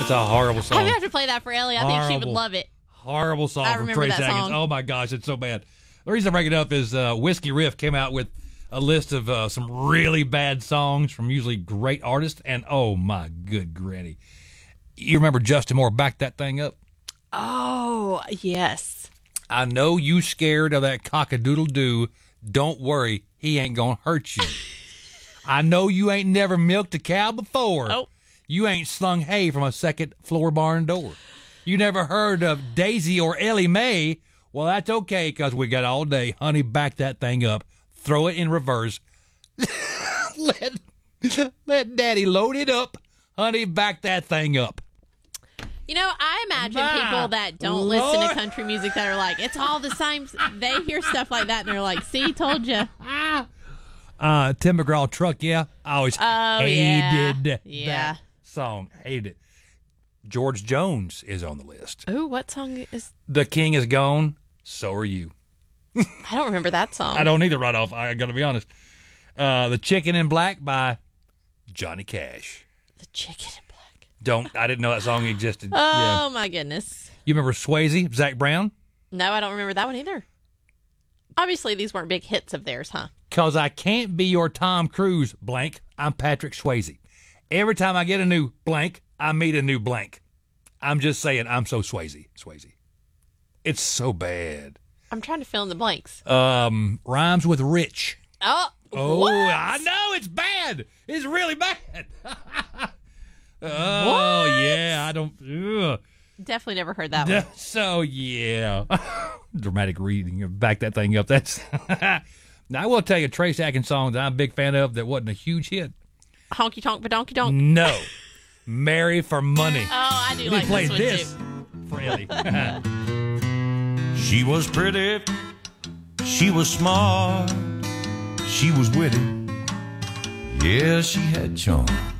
It's a horrible song. I'm going to have to play that for Ellie. I think she would love it. Horrible song from remember Trace that Atkins. song. Oh, my gosh, it's so bad. The reason I bring it up is Whiskey Riff came out with a list of some really bad songs from usually great artists, and oh, my good granny. You remember Justin Moore, Back That Thing Up? Oh, yes. I know you scared of that cock-a-doodle-doo. Don't worry, he ain't gonna hurt you. I know you ain't never milked a cow before. Nope. You ain't slung hay from a second-floor barn door. You never heard of Daisy or Ellie Mae. Well, that's okay, because we got all day. Honey, back that thing up. Throw it in reverse. let Daddy load it up. Honey, back that thing up. You know, I imagine people that don't listen to country music that are like, it's all the same. They hear stuff like that and they're like, see, told you. Tim McGraw Truck, yeah. I always hated that song. Hated it. George Jones is on the list. Ooh, what song is... The King is Gone, So Are You. I don't remember that song. I don't either right off, I gotta be honest. The Chicken in Black by Johnny Cash. The Chicken in Black. I didn't know that song existed. Oh, my goodness. You remember Swayze, Zach Brown? No, I don't remember that one either. Obviously, these weren't big hits of theirs, huh? 'Cause I can't be your Tom Cruise, blank. I'm Patrick Swayze. Every time I get a new blank, I meet a new blank. I'm just saying, I'm so Swayze. It's so bad. I'm trying to fill in the blanks. Rhymes with Rich. Oh, what? I know, it's bad. It's really bad. Oh, what? Yeah, I don't... Ugh. Definitely never heard that one. So, yeah. Dramatic reading. Back that thing up. That's... Now, I will tell you a Trace Atkins song that I'm a big fan of that wasn't a huge hit. Honky Tonk Badonky Donk? No. Marry for Money. Oh, I do like play this one, this for Ellie. She was pretty. She was smart. She was witty. Yeah, she had charm.